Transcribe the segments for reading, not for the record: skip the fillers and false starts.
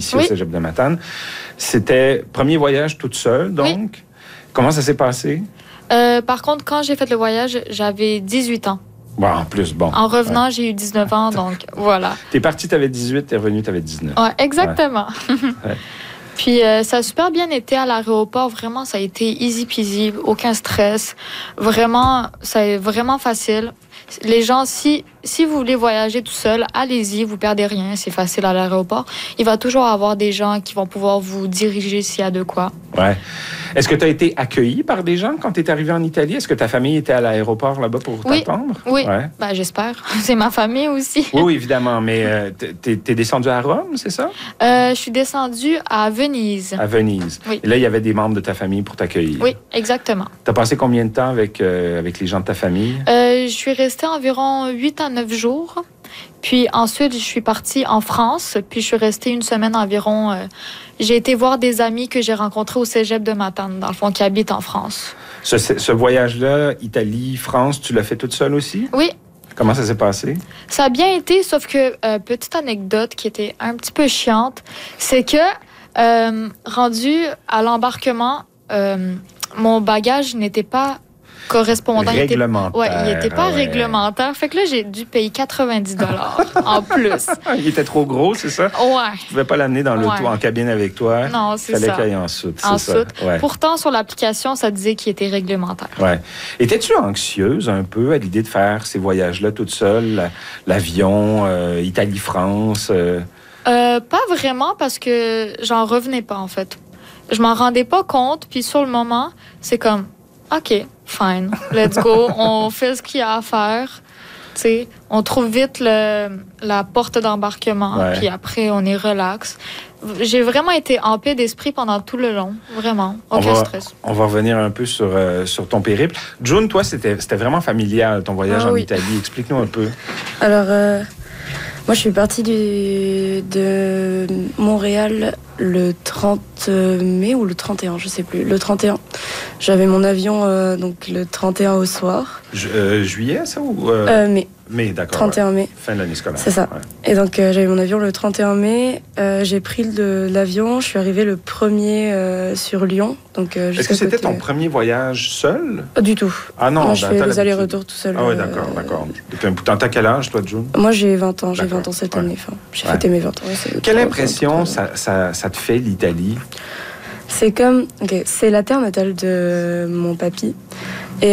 ici au Cégep de Matane. C'était premier voyage toute seule, donc. Oui. Comment ça s'est passé? Par contre, quand j'ai fait le voyage, j'avais 18 ans. Bon, en plus, bon. En revenant, j'ai eu 19 ans, donc voilà. T'es parti, t'avais 18, t'es revenu, t'avais 19. Ouais, exactement. Ouais. Puis ça a super bien été à l'aéroport. Vraiment, ça a été easy peasy, aucun stress. Vraiment, ça est vraiment facile. Les gens, si vous voulez voyager tout seul, allez-y, vous perdez rien, c'est facile à l'aéroport. Il va toujours avoir des gens qui vont pouvoir vous diriger s'il y a de quoi. Ouais. Est-ce que tu as été accueilli par des gens quand tu es arrivé en Italie? Est-ce que ta famille était à l'aéroport là-bas pour t'attendre? Oui, ben, j'espère. C'est ma famille aussi. Oui, évidemment, mais t'es descendu à Rome, c'est ça? Je suis descendue à Venise. À Venise. Oui. Et là, il y avait des membres de ta famille pour t'accueillir. Oui, exactement. Tu as passé combien de temps avec les gens de ta famille? Je suis restée environ 8 à 9 jours. Puis ensuite, je suis partie en France. Puis je suis restée une semaine environ. J'ai été voir des amis que j'ai rencontrés au Cégep de Matane, dans le fond, qui habitent en France. Ce voyage-là, Italie, France, tu l'as fait toute seule aussi? Oui. Comment ça s'est passé? Ça a bien été, sauf que, petite anecdote qui était un petit peu chiante, c'est que, rendu à l'embarquement, mon bagage n'était pas correspondant. Réglementaire. Il n'était pas réglementaire. Fait que là, j'ai dû payer 90 $ en plus. Il était trop gros, c'est ça? Ouais. Tu ne pouvais pas l'amener dans l'auto en cabine avec toi. Non, c'est ça. Il fallait qu'il aille en soute. En soute. Ouais. Pourtant, sur l'application, ça disait qu'il était réglementaire. Ouais. Étais-tu anxieuse un peu à l'idée de faire ces voyages-là toute seule? L'avion, Italie-France? Pas vraiment, parce que j'en revenais pas, en fait. Je m'en rendais pas compte, puis sur le moment, c'est comme... OK, fine, let's go. On fait ce qu'il y a à faire. T'sais, on trouve vite la porte d'embarquement, puis après, on est relax. J'ai vraiment été en paix d'esprit pendant tout le long. Vraiment, aucun stress. On va revenir un peu sur ton périple. June, toi, c'était vraiment familial, ton voyage en Italie. Explique-nous un peu. Alors, moi, je suis partie de Montréal le 30 mai ou le 31, je sais plus. Le 31. J'avais mon avion donc le 31 au soir. Juillet, ça ou mai. Mai, d'accord. 31 mai. Fin de l'année scolaire. C'est ça. Ouais. Et donc, j'avais mon avion le 31 mai. J'ai pris l'avion. Je suis arrivée le 1er sur Lyon. Donc, est-ce que c'était ton premier voyage seul? Pas du tout. Ah non, moi, je fais des allers-retours tout seul. Ah oui, d'accord. Depuis un bout de temps. T'as quel âge, toi, June? Moi, j'ai 20 ans. J'ai 20 ans cette année. Enfin, j'ai fêté mes 20 ans. Quelle impression ça te fait, l'Italie? C'est comme... c'est la terre natale de mon papy. Et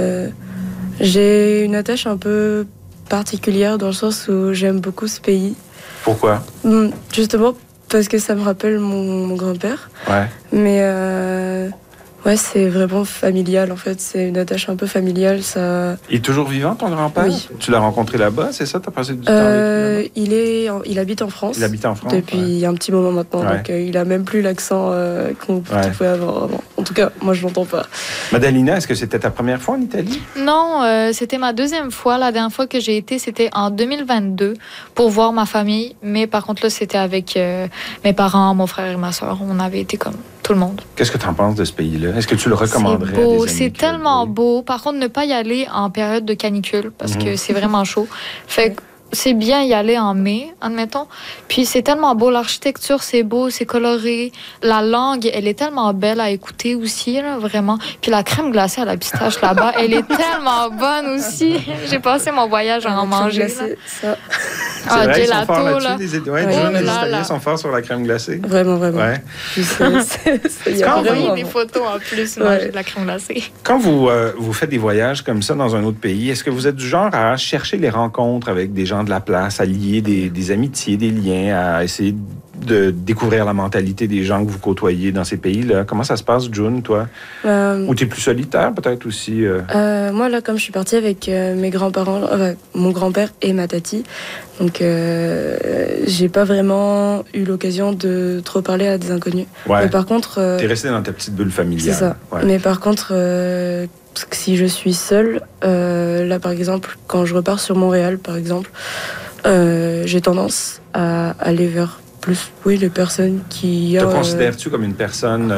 j'ai une attache un peu particulière dans le sens où j'aime beaucoup ce pays. Pourquoi? Justement parce que ça me rappelle mon grand-père. Ouais. Mais ouais, c'est vraiment familial en fait. C'est une attache un peu familiale. Ça... Il est toujours vivant, ton grand-père? Oui. Tu l'as rencontré là-bas, c'est ça? T'as passé du temps avec lui là-bas? Il habite en France. Il habite en France? Depuis un petit moment maintenant. Ouais. Donc il a même plus l'accent qu'on pouvait avoir avant. En tout cas, moi je l'entends pas. Madalina, est-ce que c'était ta première fois en Italie? Non, c'était ma deuxième fois. La dernière fois que j'ai été, c'était en 2022 pour voir ma famille. Mais par contre, là, c'était avec mes parents, mon frère et ma soeur. On avait été comme tout le monde. Qu'est-ce que tu en penses de ce pays-là? Est-ce que tu le recommanderais? C'est beau, à des amis c'est tellement beau. Par contre, ne pas y aller en période de canicule parce que c'est vraiment chaud. Fait que c'est bien y aller en mai, admettons. Puis c'est tellement beau, l'architecture, c'est beau, c'est coloré. La langue, elle est tellement belle à écouter aussi, là, vraiment. Puis la crème glacée à la pistache là-bas, elle est tellement bonne aussi. J'ai passé mon voyage à en manger. Glacée, ça. C'est vrai, gelato, ils sont forts là. là-dessus. Les Italiens sont forts sur la crème glacée. Vraiment. Ouais. J'ai envoyé des photos en plus, manger de la crème glacée. Quand vous faites des voyages comme ça dans un autre pays, est-ce que vous êtes du genre à chercher les rencontres avec des gens de la place, à lier des amitiés, des liens, à essayer de découvrir la mentalité des gens que vous côtoyez dans ces pays-là? Comment ça se passe, June, toi? Ou tu es plus solitaire, peut-être aussi? Moi, là, comme je suis partie avec mes grands-parents, mon grand-père et ma tati, donc j'ai pas vraiment eu l'occasion de trop parler à des inconnus. Ouais. Mais par contre... t'es resté dans ta petite bulle familiale. C'est ça. Ouais. Mais par contre, si je suis seule, là, par exemple, quand je repars sur Montréal, par exemple, j'ai tendance à aller vers plus, les personnes qui... Te considères-tu comme une personne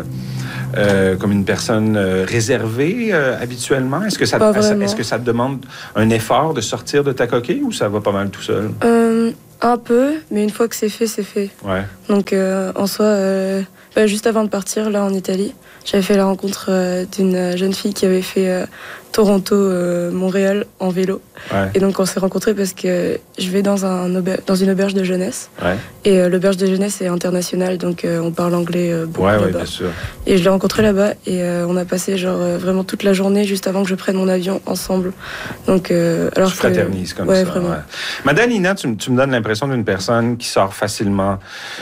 réservée habituellement? Est-ce que ça te demande un effort de sortir de ta coquille ou ça va pas mal tout seul? Un peu, mais une fois que c'est fait, c'est fait. Ouais. Donc en soi, juste avant de partir, là en Italie, j'avais fait la rencontre d'une jeune fille qui avait fait Toronto-Montréal en vélo. Ouais. Et donc on s'est rencontrés parce que je vais dans une auberge de jeunesse. Ouais. Et l'auberge de jeunesse est internationale, donc on parle anglais beaucoup là-bas. Ouais, bien sûr. Et je l'ai rencontré là-bas et on a passé vraiment toute la journée juste avant que je prenne mon avion ensemble. Donc, alors tu fraternises comme ouais, ça. Vraiment. Ouais. Madalina, tu me donnes l'impression d'une personne qui sort facilement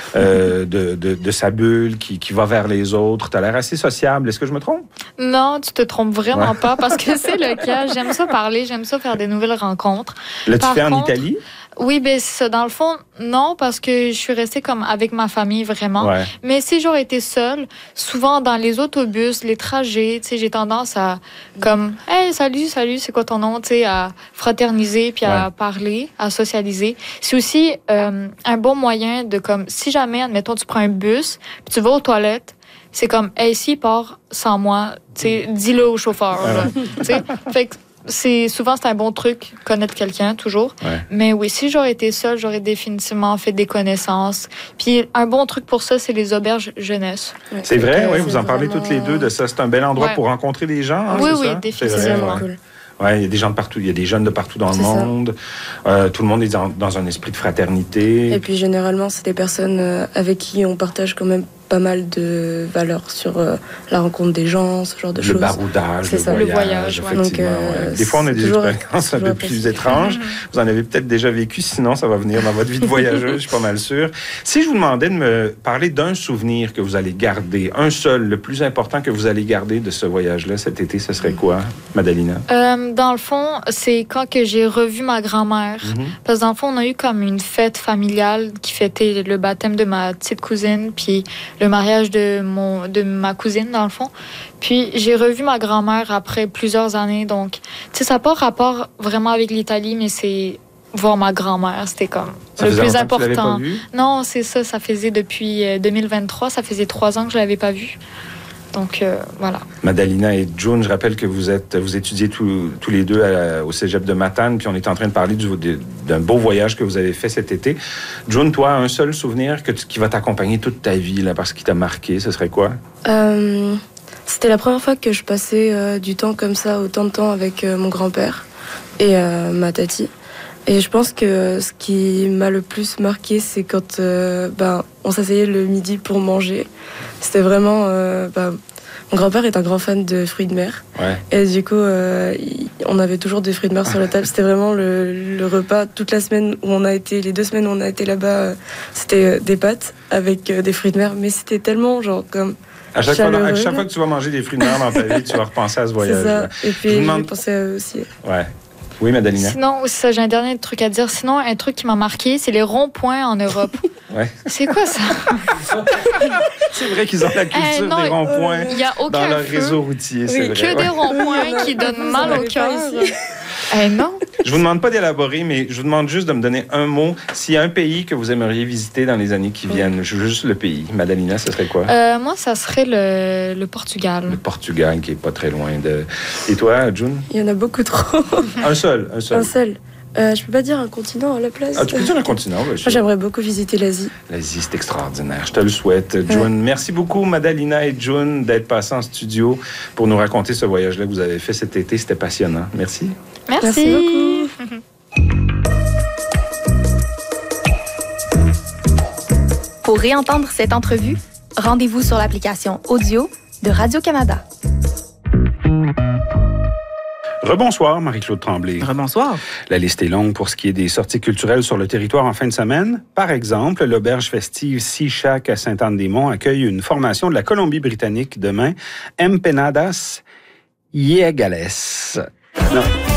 de sa bulle, qui va vers les autres. Tu as l'air assez sociable. Est-ce que je me trompe? Non, tu te trompes vraiment pas parce que c'est le cas. J'aime ça parler, j'aime ça faire des nouvelles rencontres. L'as-tu fait en contre, Italie? Oui, ben ça, dans le fond, non, parce que je suis restée comme avec ma famille, vraiment. Ouais. Mais si j'aurais été seule, souvent dans les autobus, les trajets, tu sais, j'ai tendance à, comme, « Hey, salut, c'est quoi ton nom? » Tu sais, à fraterniser, puis à parler, à socialiser. C'est aussi un bon moyen de, comme, si jamais, admettons, tu prends un bus, puis tu vas aux toilettes, c'est comme, « Hey, s'il part sans moi, tu sais, dis-le au chauffeur. » Tu sais, fait que souvent c'est un bon truc, connaître quelqu'un, toujours. Ouais. Mais oui, si j'aurais été seule, j'aurais définitivement fait des connaissances. Puis un bon truc pour ça, c'est les auberges jeunesse. Ouais. C'est vrai, oui, vous c'est en parlez vraiment... toutes les deux de ça. C'est un bel endroit pour rencontrer des gens. Hein, oui, c'est ça? définitivement. C'est vraiment vrai, cool. Ouais, il y a des gens de partout, il y a des jeunes de partout dans le monde. Tout le monde est dans un esprit de fraternité. Et puis généralement, c'est des personnes avec qui on partage quand même pas mal de valeurs sur la rencontre des gens, ce genre de choses. Le baroudage, le voyage, effectivement. Donc, des fois, on a des expériences un peu plus étranges. Vous en avez peut-être déjà vécu, sinon ça va venir dans votre vie de voyageuse, je suis pas mal sûr. Si je vous demandais de me parler d'un souvenir que vous allez garder, un seul, le plus important que vous allez garder de ce voyage-là cet été, ce serait quoi, Madalina? Dans le fond, c'est quand que j'ai revu ma grand-mère. Parce que dans le fond, on a eu comme une fête familiale qui fêtait le baptême de ma petite cousine, puis le mariage de ma cousine, dans le fond. Puis j'ai revu ma grand-mère après plusieurs années. Donc, tu sais, ça n'a pas rapport vraiment avec l'Italie, mais c'est voir ma grand-mère. C'était comme ça le plus important. Que tu l'avais pas vu? Non, c'est ça. Ça faisait depuis 2023. Ça faisait 3 ans que je ne l'avais pas vue. Donc, voilà. Madalina et June, je rappelle que vous étudiez tous les deux au cégep de Matane, puis on est en train de parler d'un beau voyage que vous avez fait cet été. June, toi, un seul souvenir qui va t'accompagner toute ta vie, là, parce qu'il t'a marqué, ce serait quoi? C'était la première fois que je passais du temps comme ça, autant de temps avec mon grand-père et ma tati. Et je pense que ce qui m'a le plus marqué, c'est quand on s'asseyait le midi pour manger. C'était vraiment... mon grand-père est un grand fan de fruits de mer. Ouais. Et du coup, on avait toujours des fruits de mer sur la table. C'était vraiment le repas. Toute la semaine où on a été, les 2 semaines où on a été là-bas, c'était des pâtes avec des fruits de mer. Mais c'était tellement genre comme... À chaque fois que tu vas manger des fruits de mer dans ta vie, tu vas repenser à ce voyage. C'est ça. Et puis, je pensais à eux aussi. Ouais. Oui, Madalina. Sinon, ça, j'ai un dernier truc à dire. Sinon, un truc qui m'a marqué, c'est les ronds-points en Europe. Ouais. C'est quoi ça? C'est vrai qu'ils ont la culture des ronds-points dans leur réseau routier. C'est vrai. Que des ronds-points qui donnent mal au cœur. Non. Je vous demande pas d'élaborer, mais je vous demande juste de me donner un mot. S'il y a un pays que vous aimeriez visiter dans les années qui viennent, juste le pays. Madalina, ce serait quoi? Moi, ça serait le Portugal. Le Portugal, qui est pas très loin de... Et toi, June? Il y en a beaucoup trop. Un seul. Je peux pas dire un continent à la place. Ah, tu peux dire un continent, oui. Moi, j'aimerais beaucoup visiter l'Asie. L'Asie, c'est extraordinaire. Je te le souhaite, June. Merci beaucoup, Madalina et June, d'être passés en studio pour nous raconter ce voyage-là que vous avez fait cet été. C'était passionnant. Merci. Merci beaucoup. Pour réentendre cette entrevue, rendez-vous sur l'application audio de Radio-Canada. Rebonsoir, Marie-Claude Tremblay. Rebonsoir. La liste est longue pour ce qui est des sorties culturelles sur le territoire en fin de semaine. Par exemple, l'auberge festive Sea Shack à Sainte-Anne-des-Monts accueille une formation de la Colombie-Britannique demain, Empanadas Iegales. Non.